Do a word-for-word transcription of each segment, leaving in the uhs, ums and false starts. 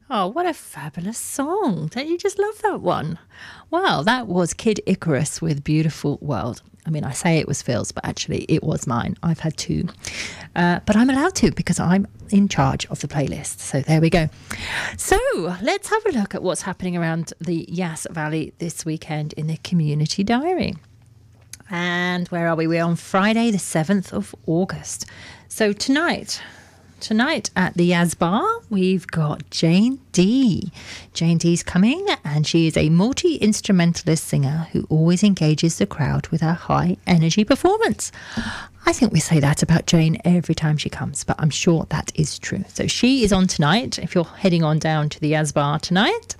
Oh, what a fabulous song. Don't you just love that one? Well, that was Kid Icarus with Beautiful World. I mean, I say it was Phil's, but actually it was mine. I've had two. Uh, but I'm allowed to because I'm in charge of the playlist. So there we go. So let's have a look at what's happening around the Yass Valley this weekend in the Community Diary. And where are we? We're on Friday, the seventh of August. So tonight... Tonight at the Yaz Bar, we've got Jane Dee. Jane Dee's coming, and she is a multi-instrumentalist singer who always engages the crowd with her high-energy performance. I think we say that about Jane every time she comes, but I'm sure that is true. So she is on tonight, if you're heading on down to the Yaz Bar tonight.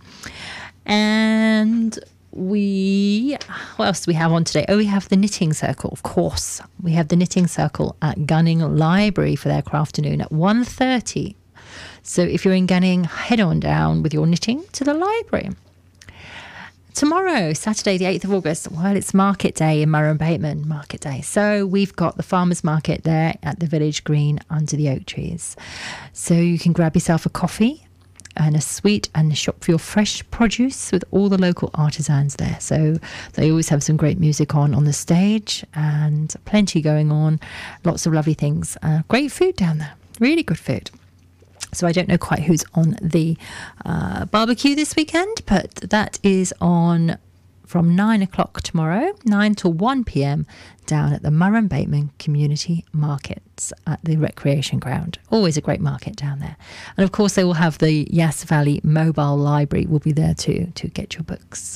And... We, what else do we have on today? Oh, we have the Knitting Circle, of course. We have the Knitting Circle at Gunning Library for their afternoon at one thirty. So if you're in Gunning, head on down with your knitting to the library. Tomorrow, Saturday the eighth of August, well, it's Market Day in Murray Bateman, Market Day. So we've got the Farmers Market there at the Village Green under the oak trees. So you can grab yourself a coffee and a sweet and shop for your fresh produce with all the local artisans there. So they always have some great music on on the stage and plenty going on. Lots of lovely things. Uh, great food down there. Really good food. So I don't know quite who's on the uh, barbecue this weekend, but that is on from nine o'clock tomorrow, nine to one p.m. down at the Murray Bateman Community Markets at the Recreation Ground. Always a great market down there. And of course they will have the Yass Valley Mobile Library will be there too to get your books.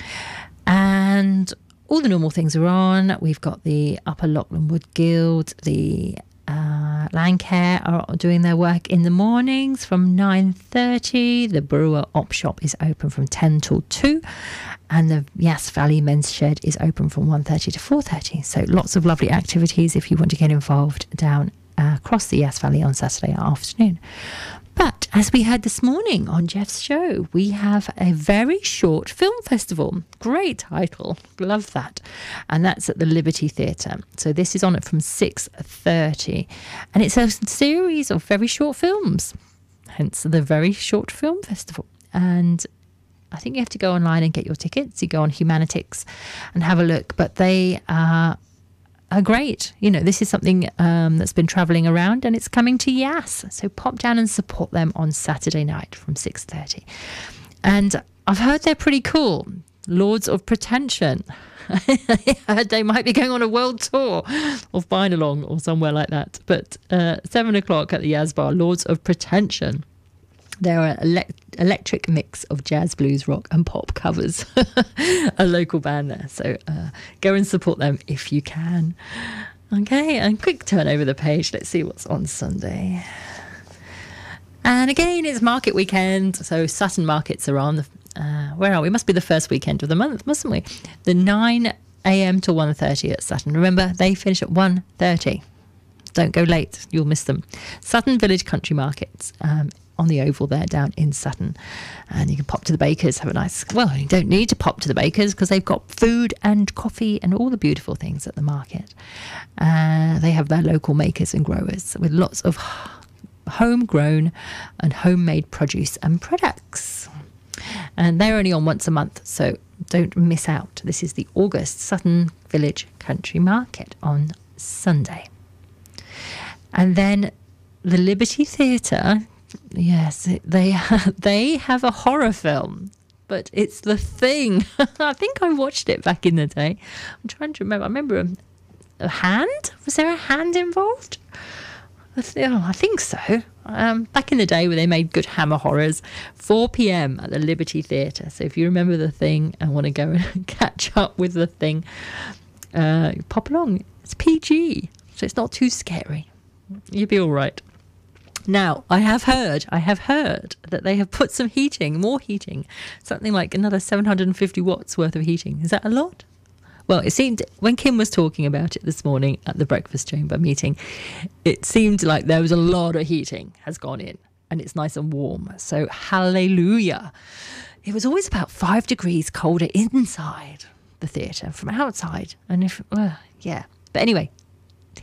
And all the normal things are on. We've got the Upper Lachlan Wood Guild, the Uh, Landcare are doing their work in the mornings from nine thirty. The Brewer Op Shop is open from ten till two. And the Yass Valley Men's Shed is open from one thirty to four thirty. So lots of lovely activities if you want to get involved down uh, across the Yass Valley on Saturday afternoon. But as we heard this morning on Jeff's show, we have a very short film festival. Great title. Love that. And that's at the Liberty Theatre. So this is on it from six thirty. And it's a series of very short films. Hence the very short film festival. And I think you have to go online and get your tickets. You go on Humanitix and have a look. But they are... are great. You know, this is something um, that's been travelling around and it's coming to Yass. So pop down and support them on Saturday night from six thirty. And I've heard they're pretty cool. Lords of Pretension. I heard they might be going on a world tour of Bynalong or somewhere like that. But uh, seven o'clock at the Yaz Bar, Lords of Pretension. They're an elect- electric mix of jazz, blues, rock and pop covers. A local band there. So uh, go and support them if you can. Okay, and quick turn over the page. Let's see what's on Sunday. And again, it's market weekend. So Sutton markets are on. Uh, where are we? Must be the first weekend of the month, mustn't we? The nine a.m. to one thirty at Sutton. Remember, they finish at one thirty. Don't go late. You'll miss them. Sutton Village Country Markets. Um, on the Oval there down in Sutton. And you can pop to the Bakers, have a nice... Well, you don't need to pop to the Bakers because they've got food and coffee and all the beautiful things at the market. Uh, they have their local makers and growers with lots of homegrown and homemade produce and products. And they're only on once a month, so don't miss out. This is the August Sutton Village Country Market on Sunday. And then the Liberty Theatre... Yes, they they have a horror film, but it's The Thing. I think I watched it back in the day. I'm trying to remember. I remember a, a hand. Was there a hand involved? I, th- oh, I think so. Um, back in the day when they made good Hammer horrors, four p.m. at the Liberty Theatre. So if you remember The Thing and want to go and catch up with The Thing, uh, pop along. It's P G, so it's not too scary. You'll be all right. Now, I have heard, I have heard that they have put some heating, more heating, something like another seven hundred fifty watts worth of heating. Is that a lot? Well, it seemed, when Kim was talking about it this morning at the breakfast chamber meeting, it seemed like there was a lot of heating has gone in and it's nice and warm. So, hallelujah. It was always about five degrees colder inside the theatre from outside. And if, well, yeah. But anyway,